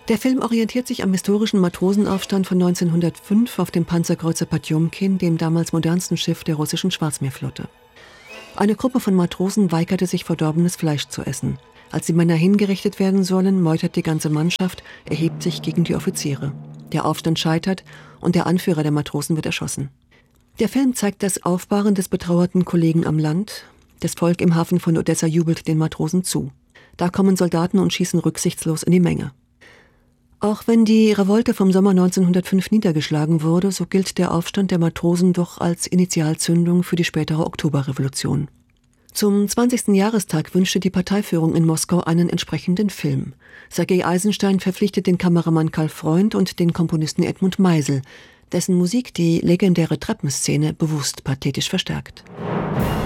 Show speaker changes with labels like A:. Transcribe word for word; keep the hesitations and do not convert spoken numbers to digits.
A: Der Film orientiert sich am historischen Matrosenaufstand von neunzehnhundertfünf auf dem Panzerkreuzer Potjomkin, dem damals modernsten Schiff der russischen Schwarzmeerflotte. Eine Gruppe von Matrosen weigerte sich, verdorbenes Fleisch zu essen. Als die Männer hingerichtet werden sollen, meutert die ganze Mannschaft, erhebt sich gegen die Offiziere. Der Aufstand scheitert und der Anführer der Matrosen wird erschossen. Der Film zeigt das Aufbahren des betrauerten Kollegen am Land. Das Volk im Hafen von Odessa jubelt den Matrosen zu. Da kommen Soldaten und schießen rücksichtslos in die Menge. Auch wenn die Revolte vom Sommer neunzehnhundertfünf niedergeschlagen wurde, so gilt der Aufstand der Matrosen doch als Initialzündung für die spätere Oktoberrevolution. Zum zwanzigsten Jahrestag wünschte die Parteiführung in Moskau einen entsprechenden Film. Sergei Eisenstein verpflichtet den Kameramann Karl Freund und den Komponisten Edmund Meisel, dessen Musik die legendäre Treppenszene bewusst pathetisch verstärkt.